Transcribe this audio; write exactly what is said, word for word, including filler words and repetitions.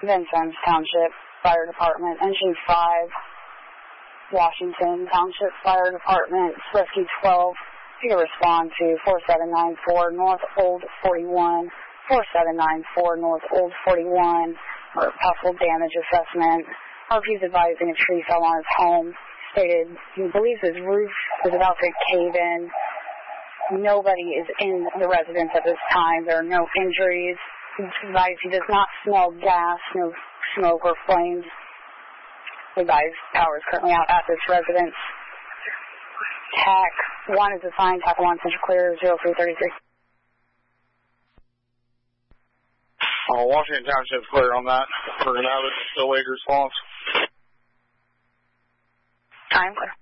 Vincennes Township Fire Department. Engine five, Washington Township Fire Department, Rescue twelve. You can respond to four seven nine four North Old forty-one, four seven nine four North Old forty-one, or possible damage assessment. R P is advising a tree fell on his home. Stated he believes his roof is about to cave in. Nobody is in the residence at this time. There are no injuries. He's advised he does not smell gas, no smoke or flames. Advised power is currently out at this residence. T A C one is assigned. T A C one, Central Clear, zero three thirty-three. Uh, Washington Township's clear on that. We're going to have it. Still wait response. Time clear.